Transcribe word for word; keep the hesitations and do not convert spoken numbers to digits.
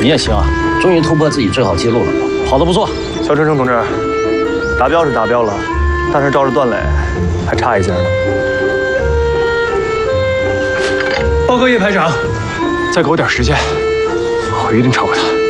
你也行啊，终于突破自己最好记录了，跑得不错。 肖春生同志，达标是达标了，但是照着段磊还差一截呢。 报告叶排长，再给我点时间，我一定超过他。